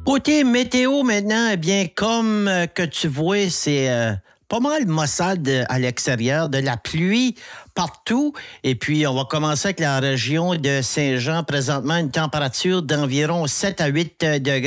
Côté météo maintenant, eh bien, comme que tu vois, c'est pas mal maussade à l'extérieur, de la pluie partout. Et puis, on va commencer avec la région de Saint-Jean. Présentement, une température d'environ 7 à 8 degrés.